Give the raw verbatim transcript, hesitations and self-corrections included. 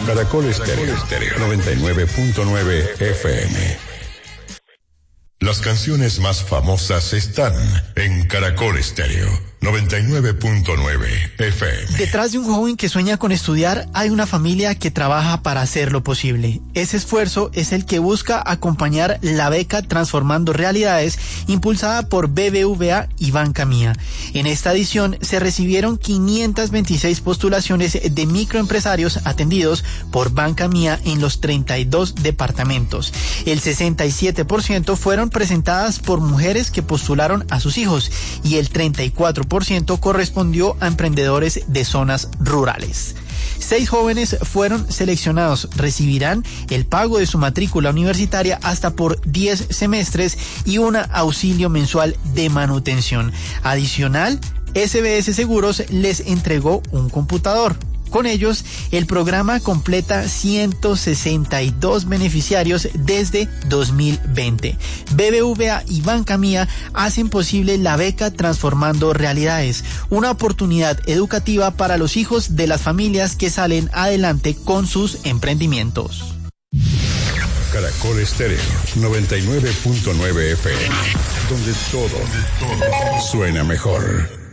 Caracol Estéreo, noventa y nueve punto nueve F M. Las canciones más famosas están en Caracol Estéreo, noventa y nueve punto nueve F M. Detrás de un joven que sueña con estudiar, hay una familia que trabaja para hacerlo posible. Ese esfuerzo es el que busca acompañar la beca Transformando Realidades, impulsada por B B V A y Banca Mía. En esta edición se recibieron quinientas veintiséis postulaciones de microempresarios atendidos por Banca Mía en los treinta y dos departamentos. El sesenta y siete por ciento fueron presentadas por mujeres que postularon a sus hijos y el treinta y cuatro por ciento correspondió a emprendedores de zonas rurales. Seis jóvenes fueron seleccionados, recibirán el pago de su matrícula universitaria hasta por diez semestres y un auxilio mensual de manutención. Adicional, S B S Seguros les entregó un computador. Con ellos, el programa completa ciento sesenta y dos beneficiarios desde dos mil veinte. B B V A y Banca Mía hacen posible la beca Transformando Realidades, una oportunidad educativa para los hijos de las familias que salen adelante con sus emprendimientos. Caracol Estéreo, noventa y nueve punto nueve F M, donde todo, todo suena mejor.